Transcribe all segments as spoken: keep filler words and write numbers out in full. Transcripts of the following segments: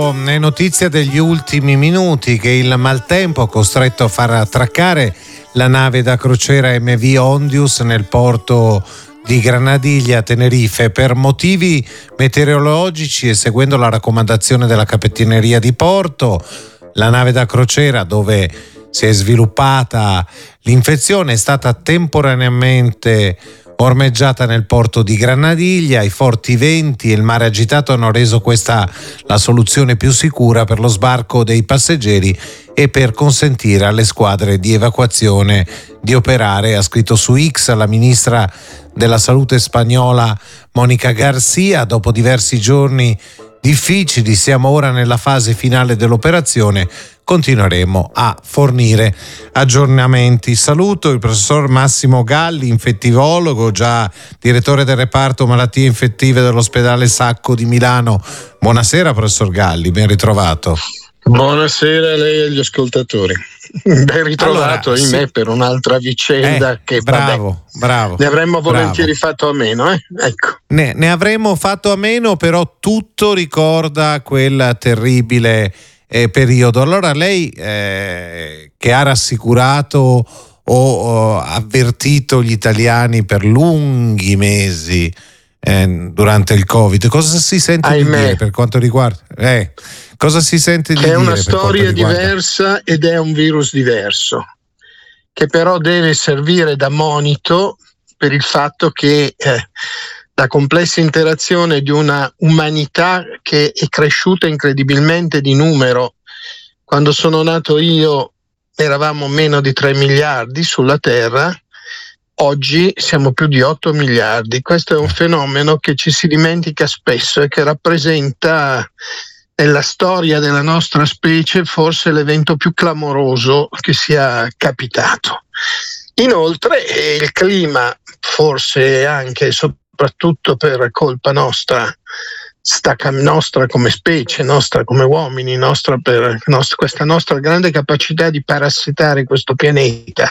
Intanto è notizia degli ultimi minuti che il maltempo ha costretto a far attraccare la nave da crociera M V Ondius nel porto di Granadiglia, Tenerife. Per motivi meteorologici e seguendo la raccomandazione della Capitaneria di Porto, la nave da crociera dove si è sviluppata l'infezione è stata temporaneamente ormeggiata nel porto di Granadiglia. I forti venti e il mare agitato hanno reso questa la soluzione più sicura per lo sbarco dei passeggeri e per consentire alle squadre di evacuazione di operare, ha scritto su X la ministra della salute spagnola Mónica García. Dopo diversi giorni difficili siamo ora nella fase finale dell'operazione, continueremo a fornire aggiornamenti. Saluto il professor Massimo Galli, infettivologo, già direttore del reparto malattie infettive dell'ospedale Sacco di Milano. Buonasera professor Galli, ben ritrovato. Buonasera a lei e agli ascoltatori. Ben ritrovato, allora, ahimè, sì. Per un'altra vicenda eh, che bravo, vabbè, bravo, ne avremmo volentieri bravo. fatto a meno, eh? Ecco. Ne, ne avremmo fatto a meno, però tutto ricorda quel terribile eh, periodo. Allora lei eh, che ha rassicurato o, o avvertito gli italiani per lunghi mesi eh, durante il Covid, cosa si sente ahimè. di dire per quanto riguarda? Eh, Cosa si sente di che dire? È una storia diversa ed è un virus diverso, che però deve servire da monito per il fatto che eh, la complessa interazione di una umanità che è cresciuta incredibilmente di numero. Quando sono nato io eravamo meno di tre miliardi sulla Terra, oggi siamo più di otto miliardi. Questo è un fenomeno che ci si dimentica spesso e che rappresenta nella storia della nostra specie forse l'evento più clamoroso che sia capitato. Inoltre il clima, forse anche e soprattutto per colpa nostra, sta, nostra come specie, nostra come uomini, nostra per nostra, questa nostra grande capacità di parassitare questo pianeta,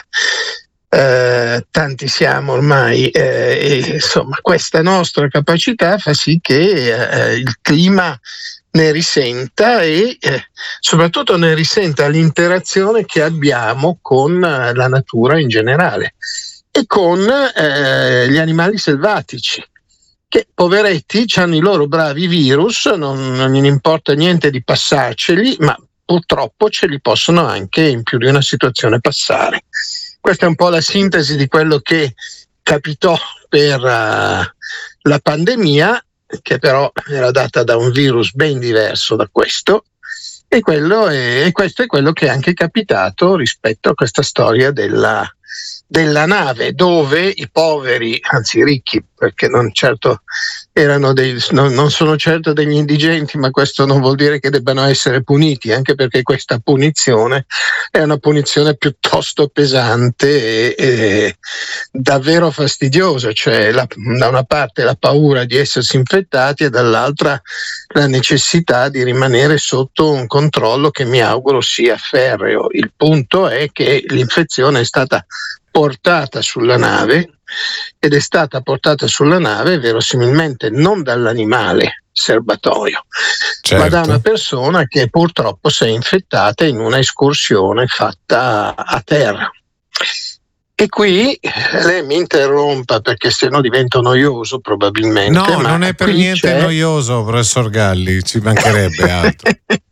eh, tanti siamo ormai, eh, e, insomma questa nostra capacità fa sì che eh, il clima ne risenta e eh, soprattutto ne risenta l'interazione che abbiamo con eh, la natura in generale e con eh, gli animali selvatici, che poveretti hanno i loro bravi virus, non, non gli importa niente di passarceli, ma purtroppo ce li possono anche in più di una situazione passare. Questa è un po' la sintesi di quello che capitò per uh, la pandemia, che però era data da un virus ben diverso da questo, e, quello è, e questo è quello che è anche capitato rispetto a questa storia della, della nave, dove i poveri, anzi i ricchi, perché non certo erano dei, non, non sono certo degli indigenti, ma questo non vuol dire che debbano essere puniti, anche perché questa punizione è una punizione piuttosto pesante e, e davvero fastidiosa, cioè la, da una parte la paura di essersi infettati e dall'altra la necessità di rimanere sotto un controllo che mi auguro sia ferreo. Il punto è che l'infezione è stata portata sulla nave ed è stata portata sulla nave verosimilmente non dall'animale serbatoio, certo, ma da una persona che purtroppo si è infettata in una escursione fatta a terra. E qui lei mi interrompa perché se no divento noioso probabilmente. No, ma non è per niente c'è... noioso, professor Galli, ci mancherebbe altro.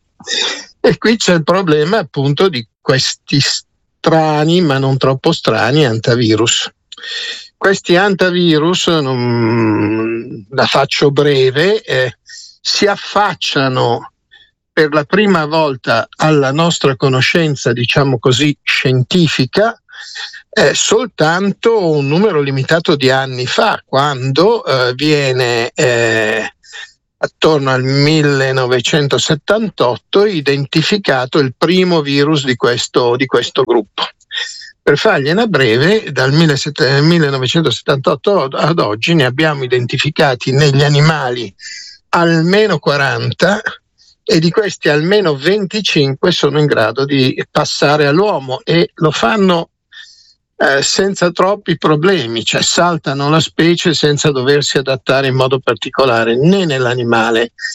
E qui c'è il problema appunto di questi strani, ma non troppo strani, antivirus. Questi antivirus, non, la faccio breve, eh, si affacciano per la prima volta alla nostra conoscenza, diciamo così, scientifica, eh, soltanto un numero limitato di anni fa, quando eh, viene eh, attorno al millenovecentosettantotto identificato il primo virus di questo, di questo gruppo. Per fargliela breve, dal millenovecentosettantotto ad oggi ne abbiamo identificati negli animali almeno quaranta e di questi almeno venticinque sono in grado di passare all'uomo e lo fanno eh, senza troppi problemi, cioè saltano la specie senza doversi adattare in modo particolare né nell'animale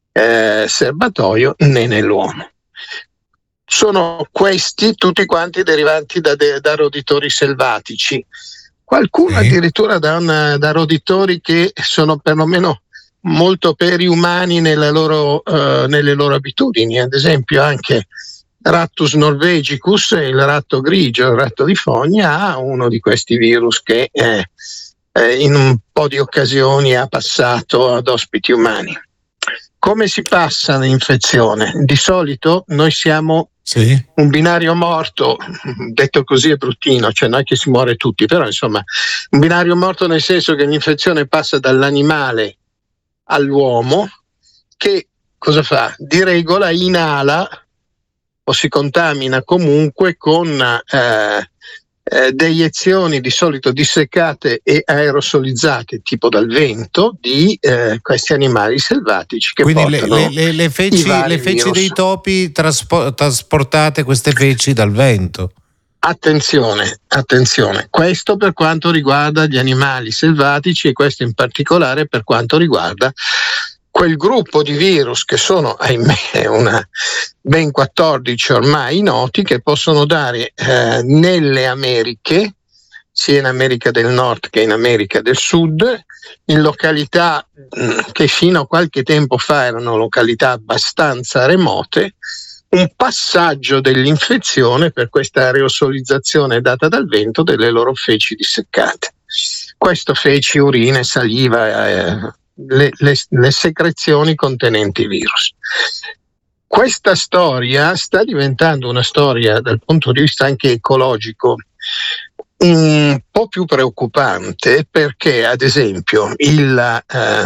eh, serbatoio né nell'uomo. Sono questi tutti quanti derivanti da, da roditori selvatici, qualcuno sì. addirittura da, una, da roditori che sono perlomeno molto periumani nella loro, uh, nelle loro abitudini, ad esempio anche Rattus norvegicus, il ratto grigio, il ratto di fogna, ha uno di questi virus che eh, eh, in un po' di occasioni ha passato ad ospiti umani. Come si passa l'infezione? Di solito noi siamo sì. un binario morto, detto così è bruttino, cioè non è che si muore tutti, però insomma un binario morto nel senso che l'infezione passa dall'animale all'uomo, che cosa fa? Di regola inala o si contamina comunque con eh, eh, deiezioni di solito disseccate e aerosolizzate tipo dal vento di eh, questi animali selvatici che quindi portano le, le, le feci, le feci dei topi traspo- trasportate queste feci dal vento. Attenzione, attenzione, questo per quanto riguarda gli animali selvatici e questo in particolare per quanto riguarda quel gruppo di virus che sono, ahimè, una, ben quattordici ormai noti, che possono dare eh, nelle Americhe, sia in America del Nord che in America del Sud, in località mh, che fino a qualche tempo fa erano località abbastanza remote, un passaggio dell'infezione per questa aerosolizzazione data dal vento delle loro feci disseccate. Questo feci, urine, saliva, eh, le, le, le secrezioni contenenti virus. Questa storia sta diventando una storia dal punto di vista anche ecologico un po' più preoccupante, perché ad esempio il eh,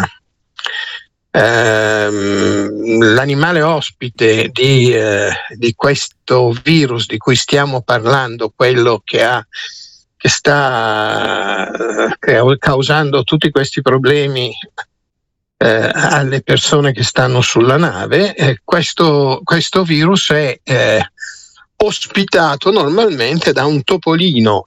ehm, l'animale ospite di, eh, di questo virus di cui stiamo parlando, quello che ha che sta eh, causando tutti questi problemi eh, alle persone che stanno sulla nave, eh, questo, questo virus è eh, ospitato normalmente da un topolino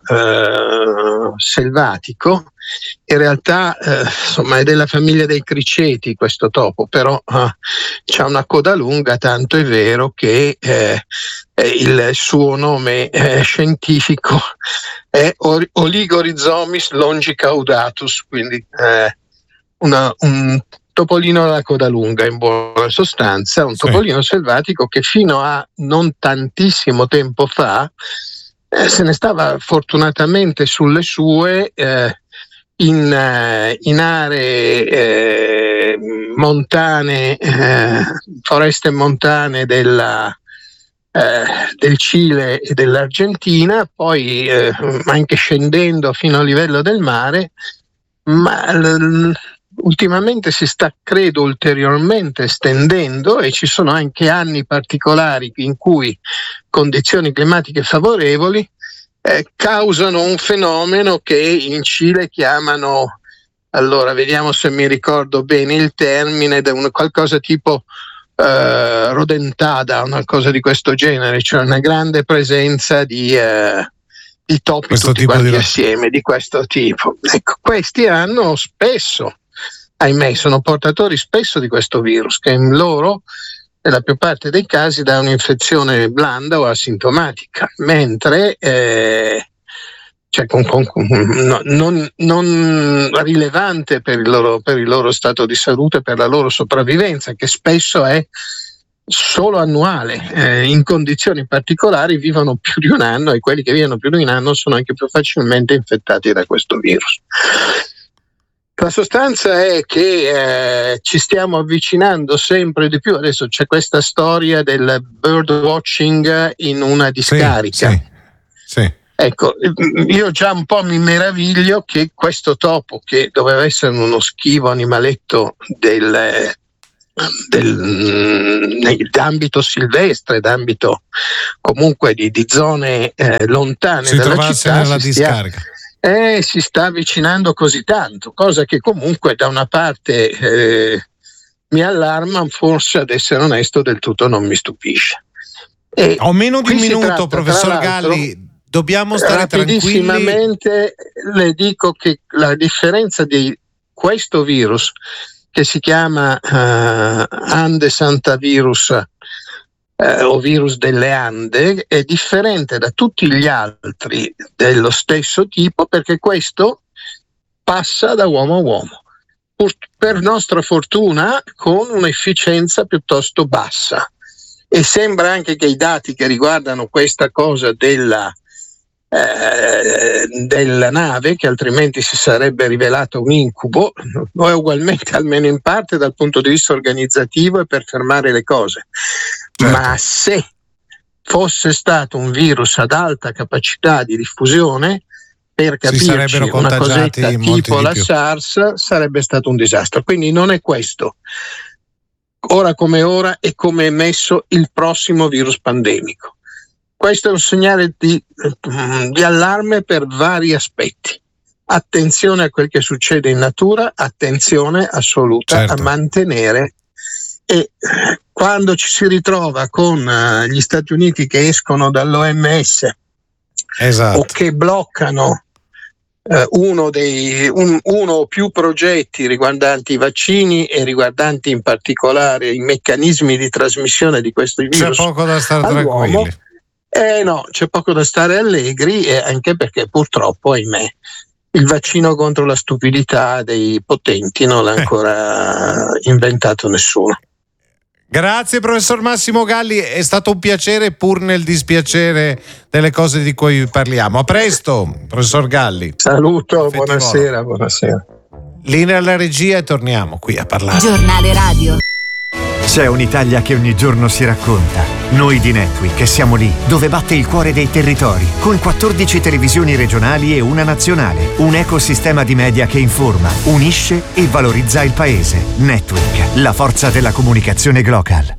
eh, selvatico. In realtà eh, insomma è della famiglia dei criceti questo topo, però eh, c'ha una coda lunga, tanto è vero che eh, il suo nome eh, scientifico è Oligorhizomis longicaudatus, quindi eh, una, un topolino alla coda lunga, in buona sostanza, un sì. topolino selvatico che fino a non tantissimo tempo fa eh, se ne stava fortunatamente sulle sue eh, in, eh, in aree eh, montane, eh, foreste montane della Eh, del Cile e dell'Argentina, poi eh, anche scendendo fino al livello del mare, ma l- ultimamente si sta, credo, ulteriormente estendendo e ci sono anche anni particolari in cui condizioni climatiche favorevoli eh, causano un fenomeno che in Cile chiamano, allora vediamo se mi ricordo bene il termine, da un, qualcosa tipo Uh, rodentada, una cosa di questo genere, cioè una grande presenza di, uh, di topi questo tutti quanti di... assieme di questo tipo. Ecco, questi hanno spesso, ahimè, sono portatori spesso di questo virus che in loro, nella più parte dei casi, dà un'infezione blanda o asintomatica, mentre eh, cioè con, con, no, non, non rilevante per il, loro, per il loro stato di salute, per la loro sopravvivenza, che spesso è solo annuale. Eh, in condizioni particolari vivono più di un anno e quelli che vivono più di un anno sono anche più facilmente infettati da questo virus. La sostanza è che eh, ci stiamo avvicinando sempre di più. Adesso c'è questa storia del bird watching in una discarica. Sì, sì, sì. Ecco, io già un po' mi meraviglio che questo topo, che doveva essere uno schivo animaletto del, del, d'ambito silvestre, d'ambito comunque di, di zone eh, lontane si dalla città, nella si discarica. Stia, eh, si sta avvicinando così tanto, cosa che comunque da una parte eh, mi allarma, forse ad essere onesto del tutto non mi stupisce. E ho meno di un minuto, tratta, professor Galli. Dobbiamo stare rapidissimamente tranquilli. Le dico che la differenza di questo virus, che si chiama uh, Andes Hantavirus eh, o virus delle Ande, è differente da tutti gli altri dello stesso tipo, perché questo passa da uomo a uomo, Pur, per nostra fortuna con un'efficienza piuttosto bassa, e sembra anche che i dati che riguardano questa cosa della Eh, della nave, che altrimenti si sarebbe rivelato un incubo, o è ugualmente, almeno in parte, dal punto di vista organizzativo e per fermare le cose. Certo. Ma se fosse stato un virus ad alta capacità di diffusione, per capirci una cosetta tipo la SARS, sarebbe stato un disastro. Quindi non è questo, ora come ora, è come è messo il prossimo virus pandemico. Questo è un segnale di, di allarme per vari aspetti. Attenzione a quel che succede in natura, attenzione assoluta, certo, a mantenere, e quando ci si ritrova con gli Stati Uniti che escono dall'O M S, esatto, o che bloccano eh, uno, dei, un, uno o più progetti riguardanti i vaccini e riguardanti in particolare i meccanismi di trasmissione di questo virus, c'è poco da stare tranquilli. Eh no, c'è poco da stare allegri, e anche perché purtroppo, ahimè, il vaccino contro la stupidità dei potenti non l'ha ancora eh. inventato nessuno. Grazie professor Massimo Galli, è stato un piacere pur nel dispiacere delle cose di cui parliamo. A presto, professor Galli. Saluto, buonasera, buonasera. Linea alla regia e torniamo qui a parlare. Giornale radio. C'è un'Italia che ogni giorno si racconta. Noi di Netweek siamo lì, dove batte il cuore dei territori, con quattordici televisioni regionali e una nazionale. Un ecosistema di media che informa, unisce e valorizza il paese. Netweek, la forza della comunicazione global.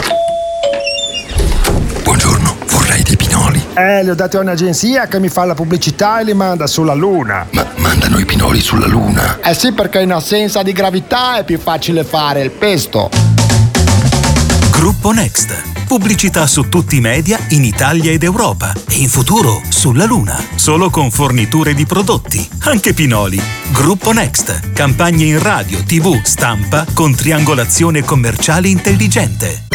Buongiorno, vorrei dei pinoli. Eh, li ho dati a un'agenzia che mi fa la pubblicità e li manda sulla Luna. Ma mandano i pinoli sulla Luna? Eh sì, perché in assenza di gravità è più facile fare il pesto. Gruppo Next. Pubblicità su tutti i media in Italia ed Europa e in futuro sulla Luna. Solo con forniture di prodotti, anche pinoli. Gruppo Next. Campagne in radio, tivù, stampa con triangolazione commerciale intelligente.